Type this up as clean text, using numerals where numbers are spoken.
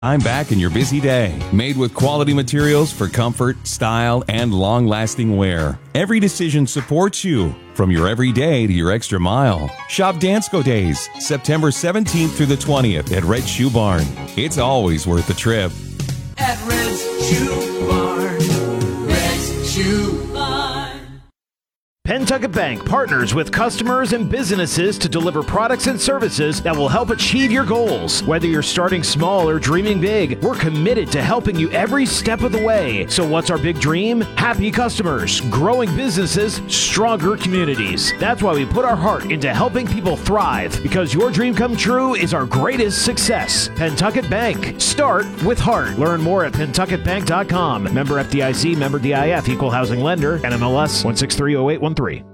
I'm back in your busy day, made with quality materials for comfort, style, and long-lasting wear. Every decision supports you, from your everyday to your extra mile. Shop Dansko Days, September 17th through the 20th at Red Shoe Barn. It's always worth the trip. At Red's Shoe Barn, Red's Shoe Barn. Pentucket Bank partners with customers and businesses to deliver products and services that will help achieve your goals. Whether you're starting small or dreaming big, we're committed to helping you every step of the way. So what's our big dream? Happy customers, growing businesses, stronger communities. That's why we put our heart into helping people thrive, because your dream come true is our greatest success. Pentucket Bank. Start with heart. Learn more at pentucketbank.com. Member FDIC, member DIF, equal housing lender, NMLS 1630813.